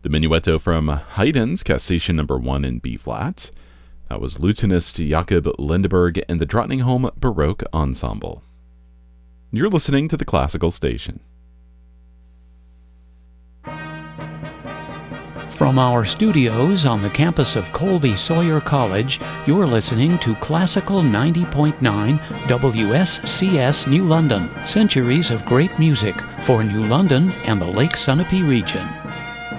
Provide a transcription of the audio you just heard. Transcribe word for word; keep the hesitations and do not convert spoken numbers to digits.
The Minuetto from Haydn's Cassation number one in B-flat. That was Lutenist Jakob Lindeberg and the Drottningholm Baroque Ensemble. You're listening to the Classical Station. From our studios on the campus of Colby Sawyer College, you're listening to Classical ninety point nine W S C S New London. Centuries of great music for New London and the Lake Sunapee region.